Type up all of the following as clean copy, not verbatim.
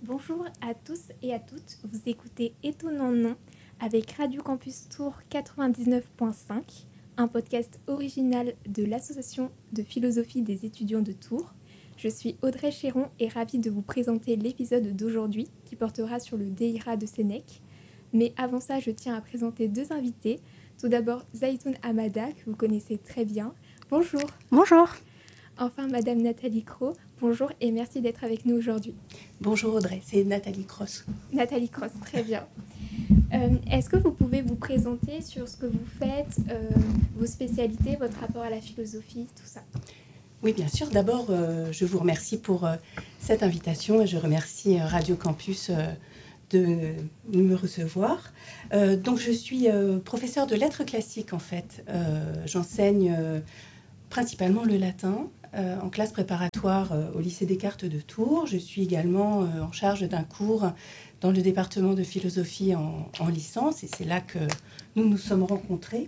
Bonjour à tous et à toutes, vous écoutez Étonnant Nom avec Radio Campus Tours 99.5, un podcast original de l'Association de philosophie des étudiants de Tours. Je suis Audrey Chéron et ravie de vous présenter l'épisode d'aujourd'hui qui portera sur le DEIRA de Sénèque. Mais avant ça, je tiens à présenter deux invités. Tout d'abord, Zaïtoun Hamada, que vous connaissez très bien. Bonjour. Bonjour. Enfin, Madame Nathalie Cros, bonjour et merci d'être avec nous aujourd'hui. Bonjour Audrey, c'est Nathalie Cross. Nathalie Cross, très bien. Est-ce que vous pouvez vous présenter sur ce que vous faites, vos spécialités, votre rapport à la philosophie, tout ça? Oui, bien sûr. D'abord, je vous remercie pour cette invitation et je remercie Radio Campus de me recevoir. Donc, je suis professeure de lettres classiques, en fait. J'enseigne principalement le latin en classe préparatoire au lycée Descartes de Tours. Je suis également en charge d'un cours dans le département de philosophie en licence et c'est là que nous nous sommes rencontrés.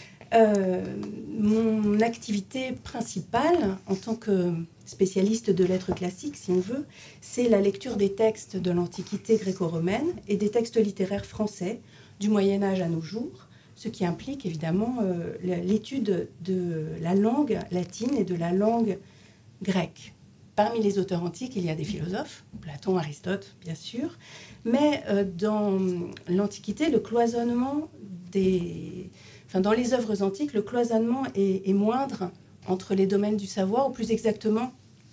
Mon activité principale en tant que spécialiste de lettres classiques, si on veut, c'est la lecture des textes de l'Antiquité gréco-romaine et des textes littéraires français du Moyen-Âge à nos jours, ce qui implique évidemment l'étude de la langue latine et de la langue grecque. Parmi les auteurs antiques, il y a des philosophes, Platon, Aristote, bien sûr, mais dans l'Antiquité, le cloisonnement dans les œuvres antiques, le cloisonnement est moindre entre les domaines du savoir, ou plus exactement,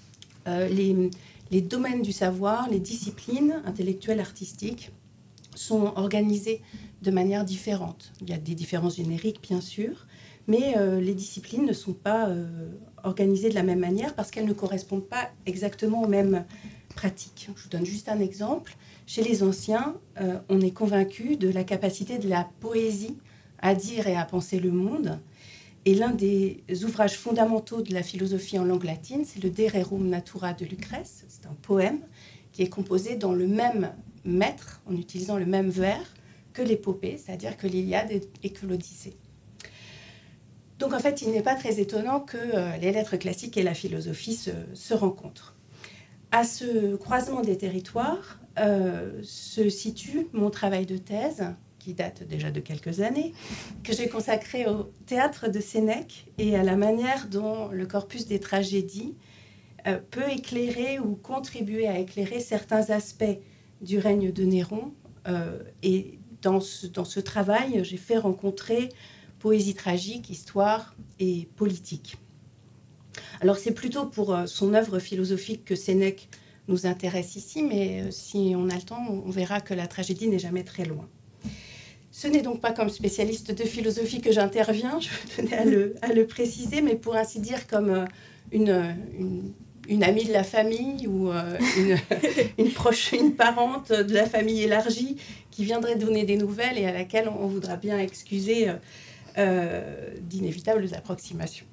les domaines du savoir, les disciplines intellectuelles, artistiques, sont organisées de manière différente. Il y a des différences génériques, bien sûr, mais les disciplines ne sont pas organisées de la même manière parce qu'elles ne correspondent pas exactement aux mêmes pratiques. Je vous donne juste un exemple. Chez les anciens, on est convaincu de la capacité de la poésie à dire et à penser le monde. Et l'un des ouvrages fondamentaux de la philosophie en langue latine, c'est le De Rerum Natura de Lucrèce. C'est un poème qui est composé dans le même mètre, en utilisant le même vers que l'épopée, c'est-à-dire que l'Iliade et que l'Odyssée. Donc en fait, il n'est pas très étonnant que les lettres classiques et la philosophie se rencontrent. À ce croisement des territoires se situe mon travail de thèse, qui date déjà de quelques années, que j'ai consacré au théâtre de Sénèque et à la manière dont le corpus des tragédies peut éclairer ou contribuer à éclairer certains aspects du règne de Néron. Et dans ce travail, j'ai fait rencontrer poésie tragique, histoire et politique. Alors c'est plutôt pour son œuvre philosophique que Sénèque nous intéresse ici, mais si on a le temps, on verra que la tragédie n'est jamais très loin. Ce n'est donc pas comme spécialiste de philosophie que j'interviens, je tenais à le préciser, mais pour ainsi dire comme une amie de la famille ou une proche, une parente de la famille élargie qui viendrait donner des nouvelles et à laquelle on voudra bien excuser d'inévitables approximations.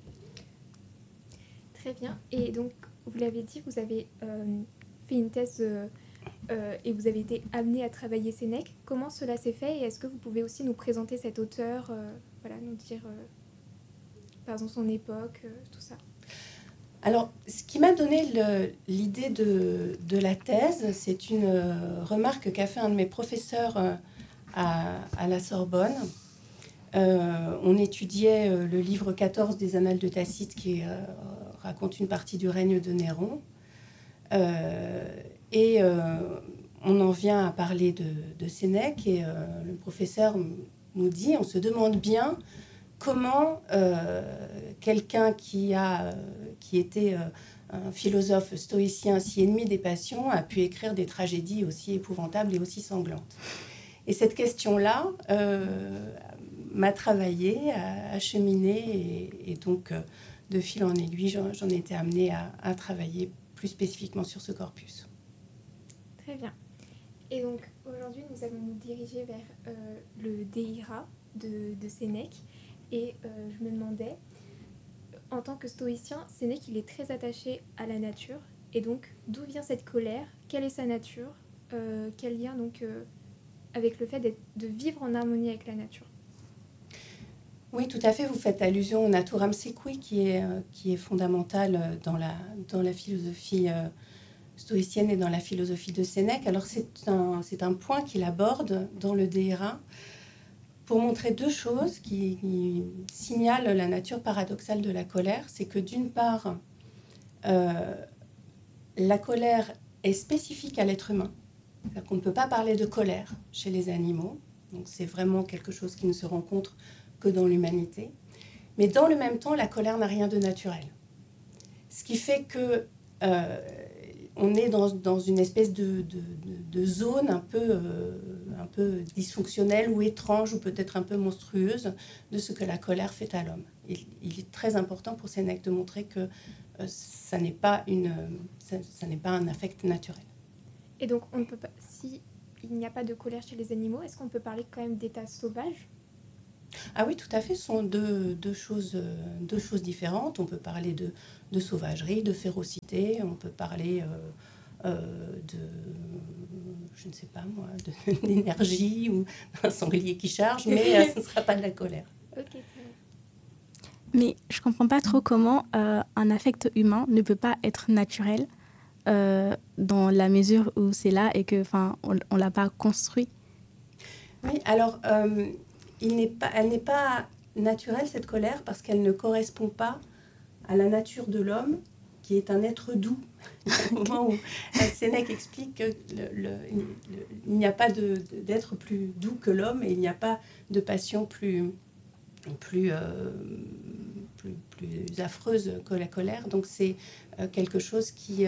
Très bien. Et donc, vous l'avez dit, vous avez fait une thèse et vous avez été amené à travailler Sénèque. Comment cela s'est fait et est-ce que vous pouvez aussi nous présenter cet auteur, nous dire par exemple son époque, tout ça? Alors, ce qui m'a donné l'idée de la thèse, c'est une remarque qu'a fait un de mes professeurs à la Sorbonne. On étudiait le livre 14 des Annales de Tacite qui raconte une partie du règne de Néron. On en vient à parler de Sénèque et le professeur nous dit, on se demande bien comment quelqu'un qui était un philosophe stoïcien si ennemi des passions a pu écrire des tragédies aussi épouvantables et aussi sanglantes. Et cette question-là m'a travaillé, a cheminé et donc de fil en aiguille, j'en ai été amenée à travailler plus spécifiquement sur ce corpus. Très bien. Et donc aujourd'hui, nous allons nous diriger vers le DEIRA de Sénèque. Et je me demandais, en tant que stoïcien, Sénèque, il est très attaché à la nature. Et donc, d'où vient cette colère? Quelle est sa nature? Quel lien donc avec le fait de vivre en harmonie avec la nature? Oui, tout à fait. Vous faites allusion au naturam sequi qui est fondamental dans la philosophie stoïcienne et dans la philosophie de Sénèque. Alors c'est un point qu'il aborde dans le DRA pour montrer deux choses qui signalent la nature paradoxale de la colère. C'est que d'une part, la colère est spécifique à l'être humain. C'est-à-dire qu'on ne peut pas parler de colère chez les animaux. Donc c'est vraiment quelque chose qui ne se rencontre que dans l'humanité. Mais dans le même temps, la colère n'a rien de naturel. Ce qui fait que on est dans une espèce de zone un peu dysfonctionnelle ou étrange ou peut-être un peu monstrueuse de ce que la colère fait à l'homme. Il est très important pour Sénèque de montrer que ça n'est pas un affect naturel. Et donc, on ne peut pas, si il n'y a pas de colère chez les animaux, est-ce qu'on peut parler quand même d'état sauvage ? Ah oui, tout à fait, ce sont deux choses différentes. On peut parler de sauvagerie, de férocité, on peut parler je ne sais pas moi, d'énergie ou d'un sanglier qui charge, mais ce ne sera pas de la colère. Ok, très bien. Mais je ne comprends pas trop comment un affect humain ne peut pas être naturel dans la mesure où c'est là et qu'on ne l'a pas construit. Oui, alors elle n'est pas naturelle, cette colère, parce qu'elle ne correspond pas à la nature de l'homme, qui est un être doux. Au moment où Sénèque explique qu'il n'y a pas d'être plus doux que l'homme et il n'y a pas de passion plus affreuse que la colère. Donc c'est quelque chose qui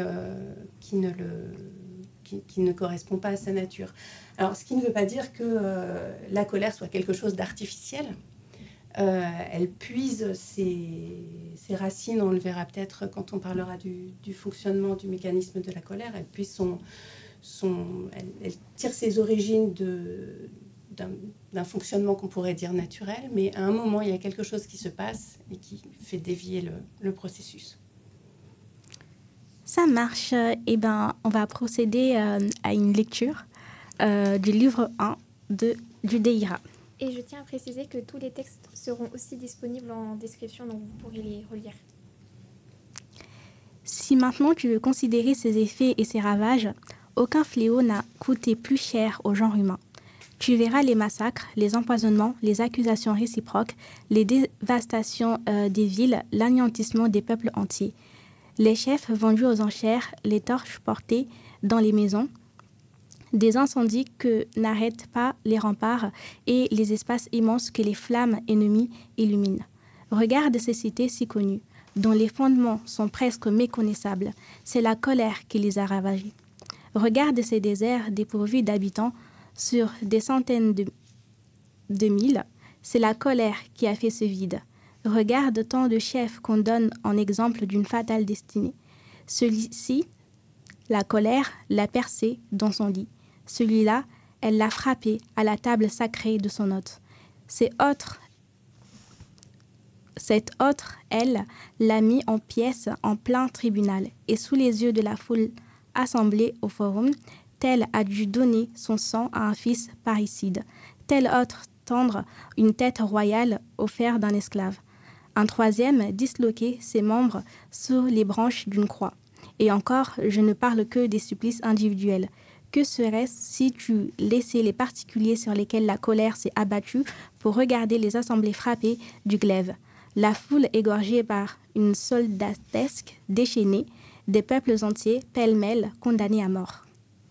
ne correspond pas à sa nature. Alors, ce qui ne veut pas dire que la colère soit quelque chose d'artificiel. Elle puise ses racines, on le verra peut-être quand on parlera du fonctionnement du mécanisme de la colère. Elle puise elle tire ses origines d'un fonctionnement qu'on pourrait dire naturel, mais à un moment, il y a quelque chose qui se passe et qui fait dévier le processus. Ça marche. Eh bien, on va procéder à une lecture du livre 1 du DIRA. Et je tiens à préciser que tous les textes seront aussi disponibles en description, donc vous pourrez les relire. Si maintenant tu veux considérer ses effets et ses ravages, aucun fléau n'a coûté plus cher au genre humain. Tu verras les massacres, les empoisonnements, les accusations réciproques, les dévastations des villes, l'anéantissement des peuples entiers. Les chefs vendus aux enchères, les torches portées dans les maisons, des incendies que n'arrêtent pas les remparts et les espaces immenses que les flammes ennemies illuminent. Regarde ces cités si connues, dont les fondements sont presque méconnaissables. C'est la colère qui les a ravagées. Regarde ces déserts dépourvus d'habitants sur des centaines de milles. C'est la colère qui a fait ce vide. Regarde tant de chefs qu'on donne en exemple d'une fatale destinée. Celui-ci, la colère, l'a percé dans son lit. Celui-là, elle l'a frappé à la table sacrée de son hôte. Cette autre, elle, l'a mis en pièces en plein tribunal, et sous les yeux de la foule assemblée au forum, tel a dû donner son sang à un fils parricide, tel autre tendre une tête royale offerte d'un esclave. Un troisième disloquer ses membres sur les branches d'une croix. Et encore, je ne parle que des supplices individuels. Que serait-ce si tu laissais les particuliers sur lesquels la colère s'est abattue pour regarder les assemblées frappées du glaive, la foule égorgée par une soldatesque déchaînée, des peuples entiers, pêle-mêle, condamnés à mort.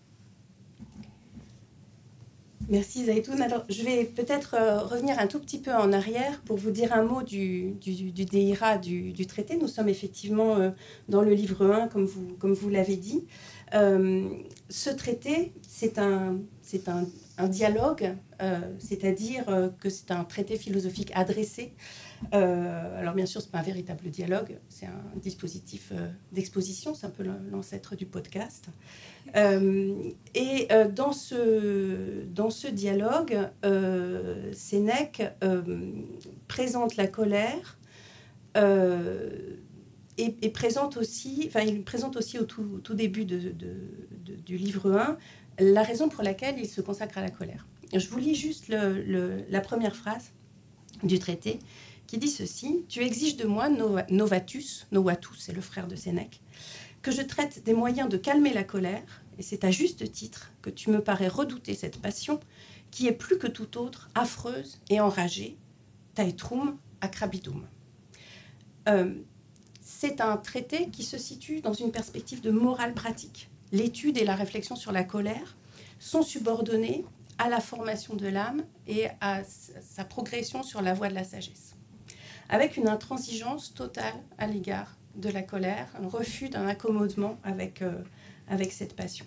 Merci Zaïtoun. Alors, je vais peut-être revenir un tout petit peu en arrière pour vous dire un mot du DIRA du traité. Nous sommes effectivement dans le livre 1, comme vous l'avez dit. Ce traité, c'est un dialogue, c'est-à-dire que c'est un traité philosophique adressé. Alors bien sûr, ce n'est pas un véritable dialogue, c'est un dispositif d'exposition, c'est un peu l'ancêtre du podcast. Dans ce dialogue, Sénèque présente la colère et présente aussi, il présente aussi au tout début du livre 1 la raison pour laquelle il se consacre à la colère. Je vous lis juste la première phrase du traité qui dit ceci: « Tu exiges de moi, Novatus, c'est le frère de Sénèque, que je traite des moyens de calmer la colère, et c'est à juste titre que tu me parais redouter cette passion qui est plus que tout autre affreuse et enragée, taetrum acrabidum. C'est un traité qui se situe dans une perspective de morale pratique. L'étude et la réflexion sur la colère sont subordonnées à la formation de l'âme et à sa progression sur la voie de la sagesse, avec une intransigeance totale à l'égard de la colère, un refus d'un accommodement avec cette passion.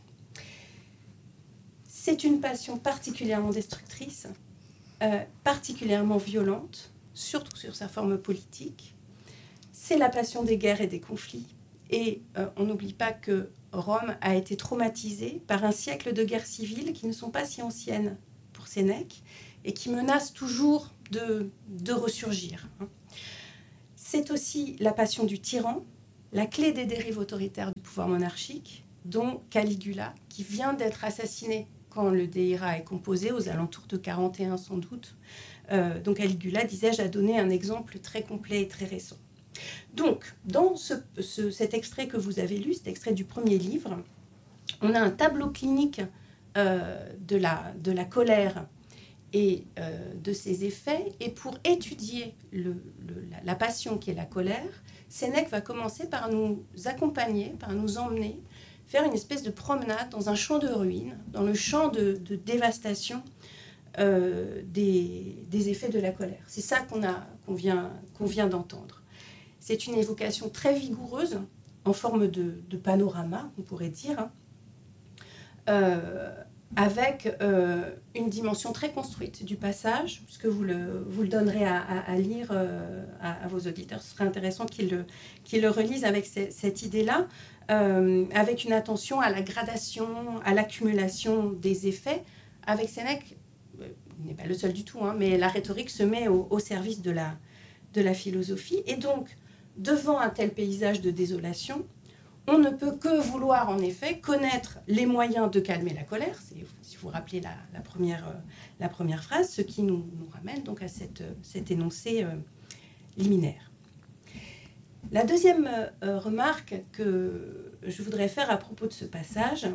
C'est une passion particulièrement destructrice, particulièrement violente, surtout sur sa forme politique. C'est la passion des guerres et des conflits. Et on n'oublie pas que Rome a été traumatisée par un siècle de guerres civiles qui ne sont pas si anciennes pour Sénèque et qui menacent toujours de ressurgir. C'est aussi la passion du tyran, la clé des dérives autoritaires du pouvoir monarchique, dont Caligula, qui vient d'être assassiné quand le Deira est composé, aux alentours de 41 sans doute. Donc Caligula, disais-je, a donné un exemple très complet et très récent. Donc, dans cet extrait que vous avez lu, cet extrait du premier livre, on a un tableau clinique de la colère et de ses effets. Et pour étudier la passion qui est la colère, Sénèque va commencer par nous accompagner, par nous emmener faire une espèce de promenade dans un champ de ruines, dans le champ de dévastation des effets de la colère. C'est ça qu'on vient d'entendre. C'est une évocation très vigoureuse, en forme de panorama, on pourrait dire, avec une dimension très construite du passage, puisque vous le donnerez à lire à vos auditeurs. Ce serait intéressant qu'ils le relisent avec cette idée-là, avec une attention à la gradation, à l'accumulation des effets. Avec Sénèque, il n'est pas le seul du tout, mais la rhétorique se met au service de la philosophie. Et donc, devant un tel paysage de désolation, on ne peut que vouloir, en effet, connaître les moyens de calmer la colère. Si vous vous rappelez la première phrase, ce qui nous ramène donc à cet énoncé liminaire. La deuxième remarque que je voudrais faire à propos de ce passage,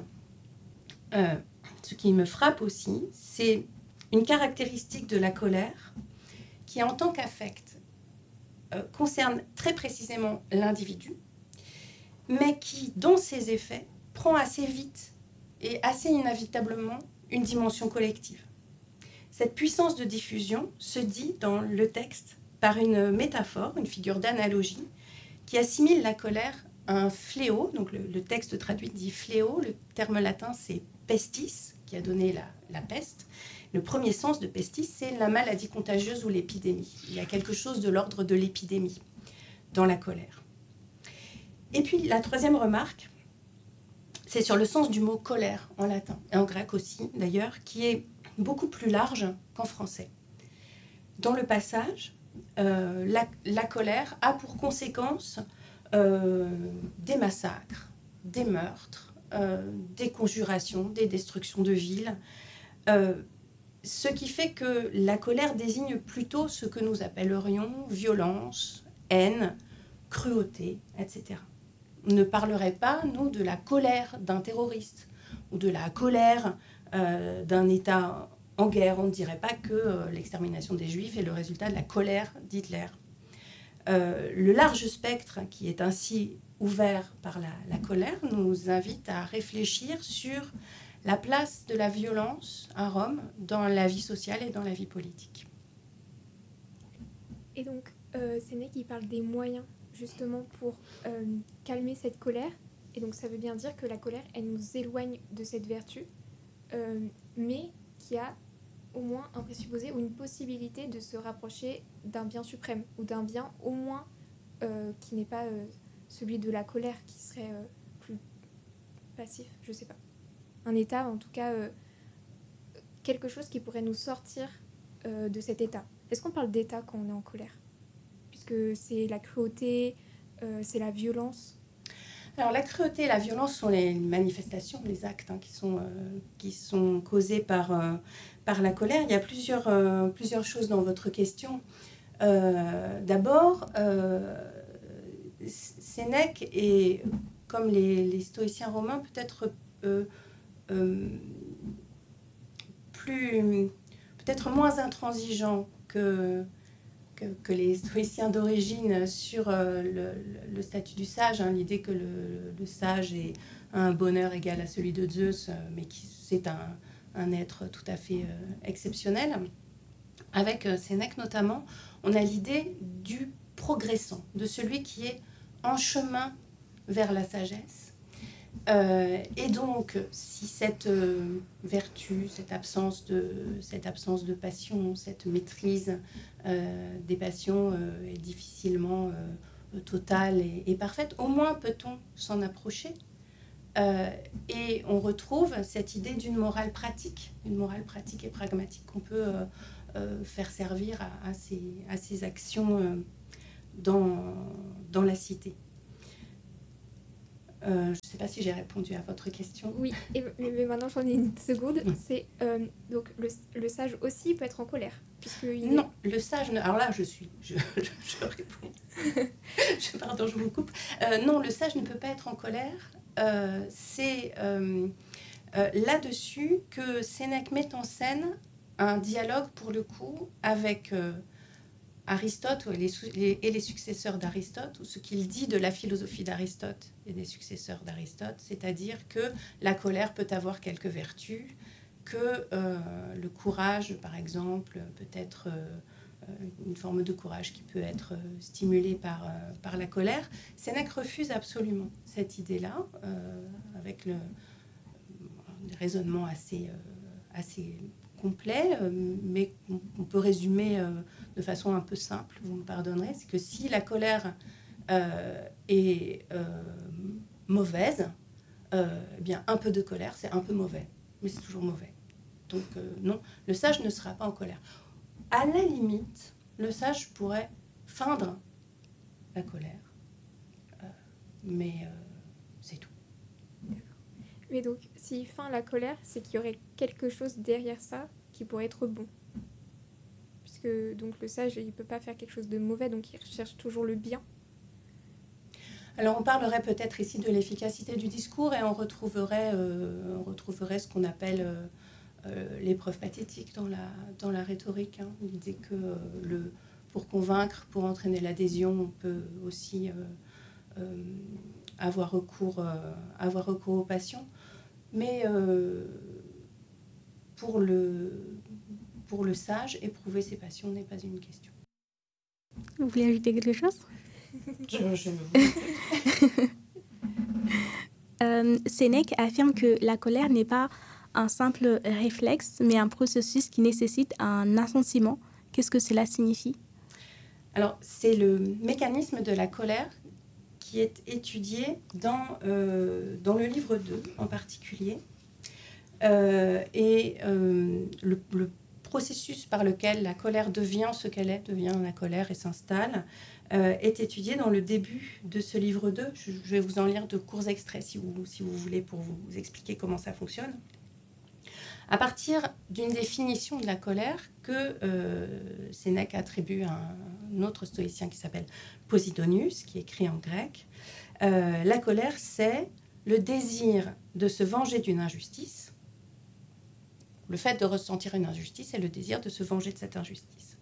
ce qui me frappe aussi, c'est une caractéristique de la colère qui, en tant qu'affect, concerne très précisément l'individu, mais qui, dans ses effets, prend assez vite et assez inévitablement une dimension collective. Cette puissance de diffusion se dit dans le texte par une métaphore, une figure d'analogie, qui assimile la colère à un fléau. Donc le texte traduit dit fléau, le terme latin c'est pestis, qui a donné la peste. Le premier sens de pestis, c'est la maladie contagieuse ou l'épidémie. Il y a quelque chose de l'ordre de l'épidémie dans la colère. Et puis la troisième remarque, c'est sur le sens du mot colère en latin, et en grec aussi d'ailleurs, qui est beaucoup plus large qu'en français. Dans le passage, la colère a pour conséquence des massacres, des meurtres, des conjurations, des destructions de villes, ce qui fait que la colère désigne plutôt ce que nous appellerions violence, haine, cruauté, etc. On ne parlerait pas, nous, de la colère d'un terroriste ou de la colère d'un État en guerre. On ne dirait pas que l'extermination des Juifs est le résultat de la colère d'Hitler. Le large spectre qui est ainsi ouvert par la colère nous invite à réfléchir sur la place de la violence à Rome dans la vie sociale et dans la vie politique. Et donc, Sénèque, il parle des moyens justement pour calmer cette colère. Et donc, ça veut bien dire que la colère, elle nous éloigne de cette vertu, mais qui a au moins un présupposé ou une possibilité de se rapprocher d'un bien suprême ou d'un bien au moins qui n'est pas celui de la colère, qui serait plus passif, je sais pas. Un état, en tout cas, quelque chose qui pourrait nous sortir de cet état. Est-ce qu'on parle d'état quand on est en colère ? Puisque c'est la cruauté, c'est la violence. Alors la cruauté et la violence sont les manifestations, les actes qui sont causés par la colère. Il y a plusieurs choses dans votre question. D'abord, Sénèque est comme les stoïciens romains, peut-être peut-être moins intransigeants que les stoïciens d'origine sur le statut du sage, hein, l'idée que le sage est un bonheur égal à celui de Zeus, mais c'est un être tout à fait exceptionnel. Avec Sénèque notamment, on a l'idée du progressant, de celui qui est en chemin vers la sagesse. Et donc, si cette vertu, cette absence de passion, cette maîtrise des passions est difficilement totale et parfaite, au moins peut-on s'en approcher. Et on retrouve cette idée d'une morale pratique et pragmatique qu'on peut faire servir à ces actions dans la cité. Je ne sais pas si j'ai répondu à votre question. Oui, mais maintenant j'en ai une seconde. C'est donc le sage aussi peut être en colère, non, le sage. Alors là, je réponds. Pardon, je vous coupe. Non, le sage ne peut pas être en colère. C'est là-dessus que Sénèque met en scène un dialogue, pour le coup, avec Aristote et les successeurs d'Aristote, ou ce qu'il dit de la philosophie d'Aristote et des successeurs d'Aristote, c'est-à-dire que la colère peut avoir quelques vertus, que le courage, par exemple, peut être une forme de courage qui peut être stimulée par la colère. Sénèque refuse absolument cette idée-là, avec des raisonnements assez complet, mais on peut résumer de façon un peu simple, vous me pardonnerez, c'est que si la colère est mauvaise, eh bien un peu de colère, c'est un peu mauvais, mais c'est toujours mauvais. Donc non, le sage ne sera pas en colère. À la limite, le sage pourrait feindre la colère, mais c'est tout. Mais donc, s'il feint la colère, c'est qu'il y aurait quelque chose derrière ça qui pourrait être bon. Puisque donc, le sage, il ne peut pas faire quelque chose de mauvais, donc il recherche toujours le bien. Alors on parlerait peut-être ici de l'efficacité du discours et on retrouverait ce qu'on appelle l'épreuve pathétique dans la rhétorique. Hein. L'idée que pour convaincre, pour entraîner l'adhésion, on peut aussi avoir recours aux passions. Mais pour le sage, éprouver ses passions n'est pas une question. Vous voulez ajouter quelque chose ? Je Sénèque affirme que la colère n'est pas un simple réflexe, mais un processus qui nécessite un assentiment. Qu'est-ce que cela signifie ? Alors, c'est le mécanisme de la colère qui est étudié dans le livre 2 en particulier. Le processus par lequel la colère devient ce qu'elle est, devient la colère et s'installe, est étudié dans le début de ce livre 2. Je vais vous en lire de courts extraits si vous voulez, pour vous expliquer comment ça fonctionne. À partir d'une définition de la colère que Sénèque attribue à un autre stoïcien qui s'appelle Posidonius, qui écrit en grec, la colère, c'est le désir de se venger d'une injustice. Le fait de ressentir une injustice et le désir de se venger de cette injustice.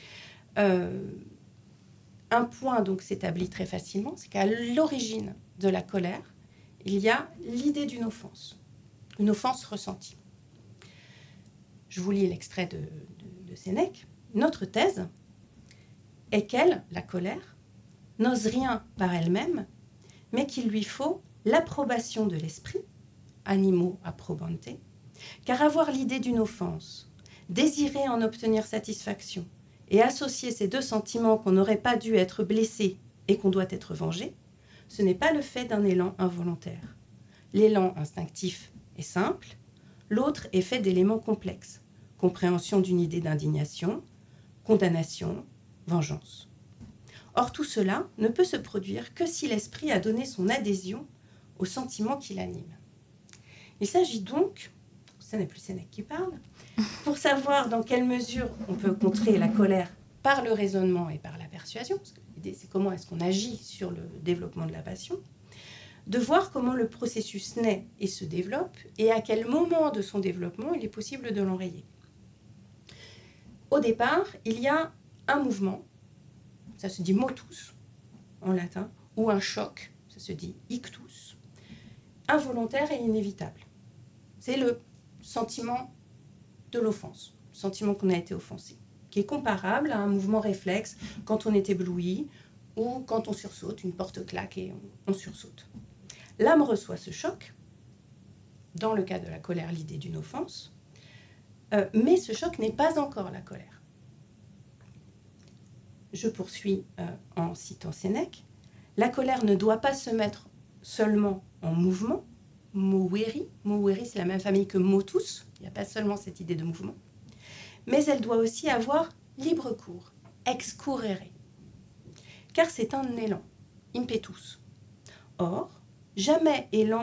Un point donc s'établit très facilement, c'est qu'à l'origine de la colère, il y a l'idée d'une offense, une offense ressentie. Je vous lis l'extrait de Sénèque. Notre thèse est qu'elle, la colère, n'ose rien par elle-même, mais qu'il lui faut l'approbation de l'esprit, animo approbante, car avoir l'idée d'une offense, désirer en obtenir satisfaction et associer ces deux sentiments qu'on n'aurait pas dû être blessé et qu'on doit être vengé, ce n'est pas le fait d'un élan involontaire. L'élan instinctif est simple, l'autre est fait d'éléments complexes. Compréhension d'une idée d'indignation, condamnation, vengeance. Or, tout cela ne peut se produire que si l'esprit a donné son adhésion au sentiment qui l'anime. Il s'agit donc, ce n'est plus Sénèque qui parle, pour savoir dans quelle mesure on peut contrer la colère par le raisonnement et par la persuasion, parce que l'idée c'est comment est-ce qu'on agit sur le développement de la passion, de voir comment le processus naît et se développe et à quel moment de son développement il est possible de l'enrayer. Au départ, il y a un mouvement, ça se dit motus en latin, ou un choc, ça se dit ictus, involontaire et inévitable. C'est le sentiment de l'offense, le sentiment qu'on a été offensé, qui est comparable à un mouvement réflexe quand on est ébloui ou quand on sursaute, une porte claque et on sursaute. L'âme reçoit ce choc, dans le cas de la colère, l'idée d'une offense, mais ce choc n'est pas encore la colère. Je poursuis en citant Sénèque. La colère ne doit pas se mettre seulement en mouvement, moveri, c'est la même famille que motus, il n'y a pas seulement cette idée de mouvement, mais elle doit aussi avoir libre cours, excurrere, car c'est un élan, impetus. Or, jamais élan